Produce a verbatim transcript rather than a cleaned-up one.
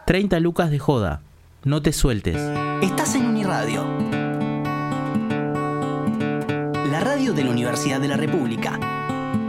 treinta lucas de joda. No te sueltes. Estás en Uniradio, la radio de la Universidad de la República.